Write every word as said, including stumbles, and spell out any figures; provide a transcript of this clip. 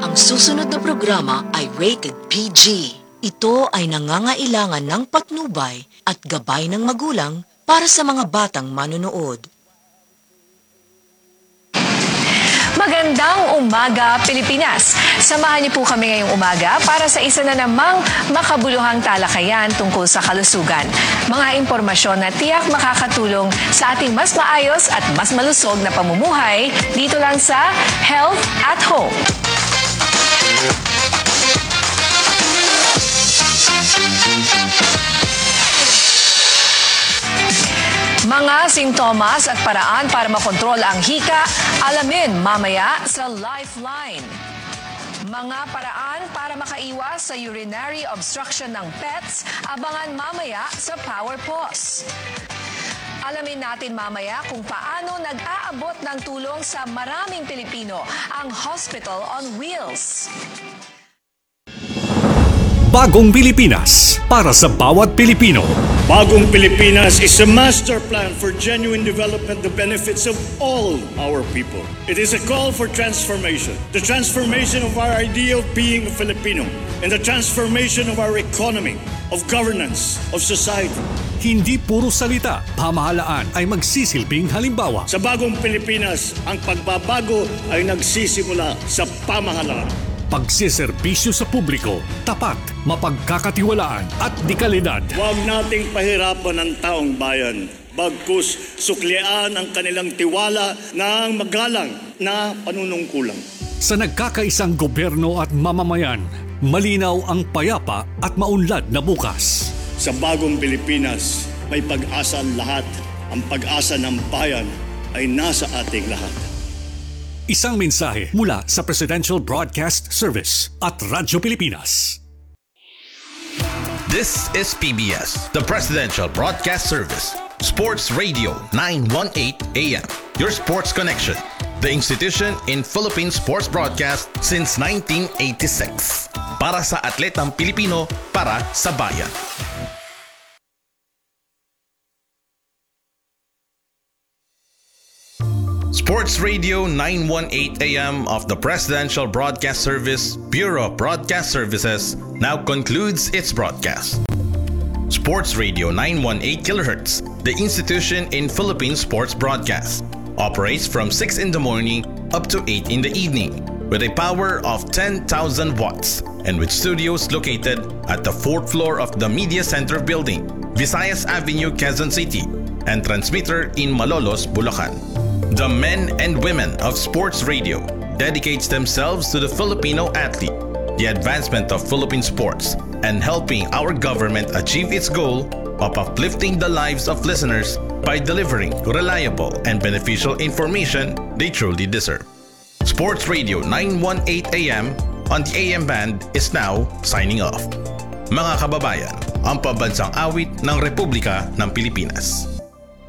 Ang susunod na programa ay rated P G. Ito ay nangangailangan ng patnubay at gabay ng magulang para sa mga batang manonood. Magandang umaga, Pilipinas! Samahan niyo po kami ngayong umaga para sa isa na namang makabuluhang talakayan tungkol sa kalusugan. Mga impormasyon na tiyak makakatulong sa ating mas maayos at mas malusog na pamumuhay dito lang sa Health at Home. Mga sintomas at paraan para makontrol ang hika, alamin mamaya sa Lifeline. Mga paraan para makaiwas sa urinary obstruction ng pets, abangan mamaya sa Power Pause. Alamin natin mamaya kung paano nag-aabot ng tulong sa maraming Pilipino ang Hospital on Wheels. Bagong Pilipinas para sa bawat Pilipino. Bagong Pilipinas is a master plan for genuine development, the benefits of all our people. It is a call for transformation. The transformation of our idea of being a Filipino and the transformation of our economy, of governance, of society. Hindi puro salita, pamahalaan ay magsisilbing halimbawa. Sa Bagong Pilipinas, ang pagbabago ay nagsisimula sa pamahalaan. Pagsiservisyo sa publiko, tapat, mapagkakatiwalaan at dekalidad. Huwag nating pahirapan ang taong bayan. Bagkus suklian ang kanilang tiwala ng magalang na panunungkulan. Sa nagkakaisang gobyerno at mamamayan, malinaw ang payapa at maunlad na bukas. Sa Bagong Pilipinas, may pag-asa ang lahat. Ang pag-asa ng bayan ay nasa ating lahat. Isang mensahe mula sa Presidential Broadcast Service at Radyo Pilipinas. This is P B S, the Presidential Broadcast Service. Sports Radio nine eighteen A M. Your sports connection. The institution in Philippine sports broadcast since nineteen eighty-six. Para sa atletang Pilipino, para sa bayan. Sports Radio nine eighteen A M of the Presidential Broadcast Service, Bureau of Broadcast Services, now concludes its broadcast. Sports Radio nine eighteen kilohertz, the institution in Philippine sports broadcast, operates from six in the morning up to eight in the evening with a power of ten thousand watts and with studios located at the fourth floor of the Media Center building, Visayas Avenue, Quezon City, and transmitter in Malolos, Bulacan. The men and women of sports radio dedicates themselves to the Filipino athlete, the advancement of Philippine sports, and helping our government achieve its goal of uplifting the lives of listeners by delivering reliable and beneficial information they truly deserve. Sports Radio nine eighteen A M on the A M band is now signing off. Mga kababayan, ang pambansang awit ng Republika ng Pilipinas.